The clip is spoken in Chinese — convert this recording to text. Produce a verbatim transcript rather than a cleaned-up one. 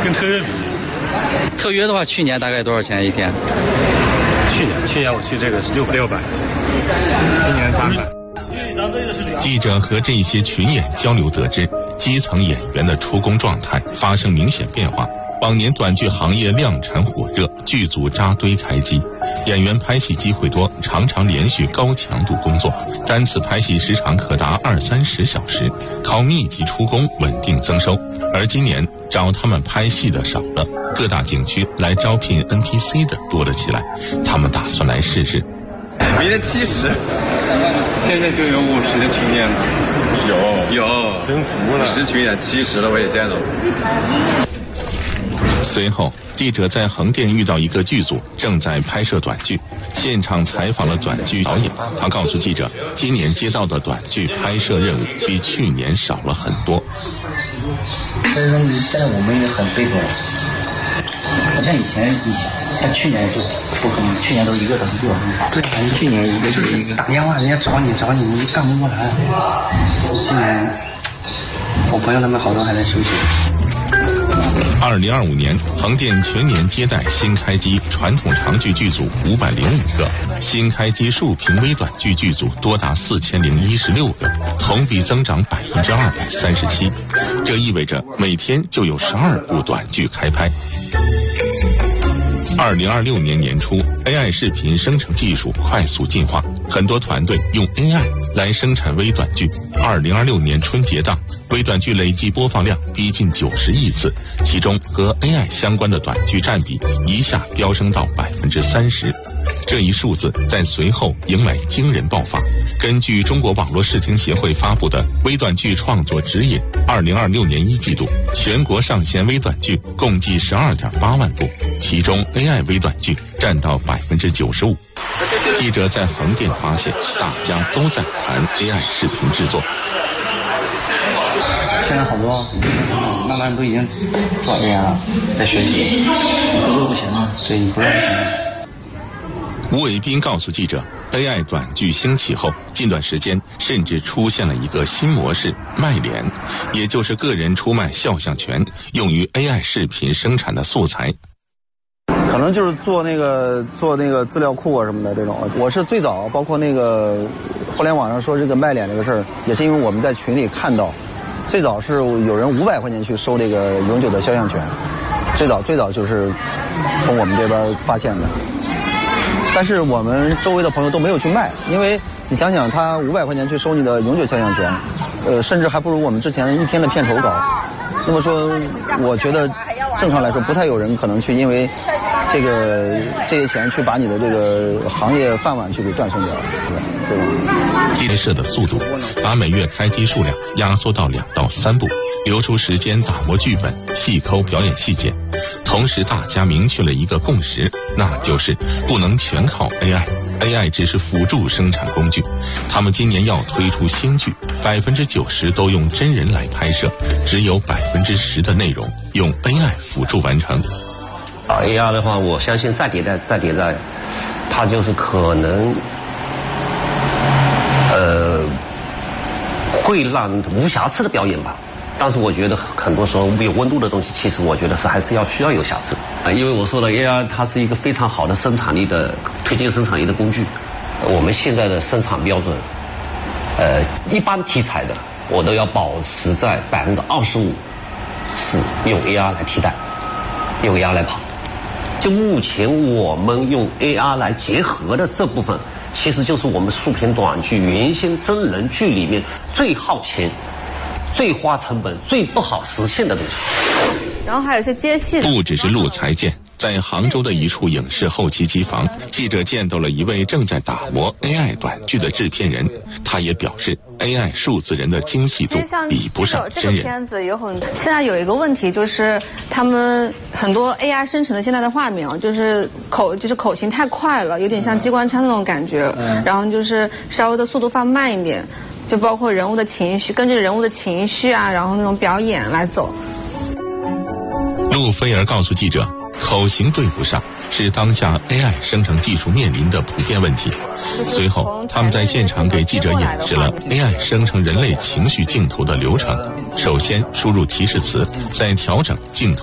跟特约比， 特约的话，去年大概多少钱一天？ 去年去年我去这个是六六百，今年三百。 记者和这些群演交流得知，基层演员的出工状态发生明显变化。往年短剧行业量产火热，剧组扎堆开机，演员拍戏机会多，常常连续高强度工作，单次拍戏时长可达二三十小时，靠密集出工稳定增收。而今年找他们拍戏的少了，各大景区来招聘 N P C 的多了起来，他们打算来试试。 明天七十， 现在就有五十的群演了， 有有， 真服了， 五十群演七十的我也见了。 随后，记者在横店遇到一个剧组正在拍摄短剧，现场采访了短剧导演。他告诉记者，今年接到的短剧拍摄任务比去年少了很多。 所以说，现在我们也很被动，不像以前，以前像去年就不可能，去年都一个都一个。对，去年一个就一个。打电话人家找你找你，你干不过来。今年我朋友他们好多还在休息。 二零二五年，横店全年接待新开机传统长剧剧组五百零五个，新开机竖屏微短剧剧组多达四千零一十六个，同比增长百分之二百三十七。这意味着每天就有十二部短剧开拍。二零二六年年初 ，A I 视频生成技术快速进化，很多团队用 A I 来生产微短剧。二零二六年春节档，微短剧累计播放量逼近九十亿次，其中和 A I 相关的短剧占比一下飙升到百分之三十。这一数字在随后迎来惊人爆发。根据中国网络视听协会发布的微短剧创作指引，二零二六年一季度全国上线微短剧共计十二点八万部，其中 A I 微短剧占到百分之九十五。记者在横店发现，大家都在谈 A I 视频制作。 现在好多慢慢都已经做 A I 了，在学习，你不做不行啊，对，你不做不行。 吴伟斌告诉记者 ，A I 短剧兴起后，近段时间甚至出现了一个新模式——卖脸，也就是个人出卖肖像权，用于 A I 视频生产的素材。 可能就是做那个做那个资料库啊什么的这种。我是最早，包括那个互联网上说这个卖脸这个事儿，也是因为我们在群里看到，最早是有人五百块钱去收这个永久的肖像权，最早最早就是从我们这边发现的。但是我们周围的朋友都没有去卖，因为你想想，他五百块钱去收你的永久肖像权，呃，甚至还不如我们之前一天的片酬高。那么说，我觉得正常来说，不太有人可能去因为这个这些钱去把你的这个行业饭碗去给断送掉，对吧？ 拍摄的速度把每月开机数量压缩到两到三部，留出时间打磨剧本、细抠表演细节。同时，大家明确了一个共识，那就是不能全靠 A I。A I 只是辅助生产工具，他们今年要推出新剧，百分之九十都用真人来拍摄，只有百分之十的内容用 A I 辅助完成。 啊 ，A I 的话，我相信再迭代、再迭代，它就是可能，呃，会让无瑕疵的表演吧。但是我觉得很多时候有温度的东西，其实我觉得是还是要需要有瑕疵啊，因为我说了 A I 它是一个非常好的生产力的推进生产力的工具。我们现在的生产标准，呃，一般题材的我都要保持在百分之二十五是用 A I 来替代，用 A I 来跑。就目前我们用 A I 来结合的这部分，其实就是我们竖屏短剧原先真人剧里面最耗钱、最花成本、最不好实现的东西。 然后还有一些接戏的， 不只是路才见，在杭州的一处影视后期机房，记者见到了一位正在打磨 A I 短剧的制片人。他也表示 ，A I 数字人的精细度比不上真人。 这个片子有很，现在有一个问题就是，他们很多 A I 生成的现在的画面啊，就是口就是口型太快了，有点像机关枪那种感觉，嗯、然后就是稍微的速度放慢一点。就包括人物的情绪，根据人物的情绪啊，然后那种表演来走。 陆菲儿告诉记者，口型对不上是当下 A I 生成技术面临的普遍问题。随后，他们在现场给记者演示了 A I 生成人类情绪镜头的流程。首先输入提示词，再调整镜头。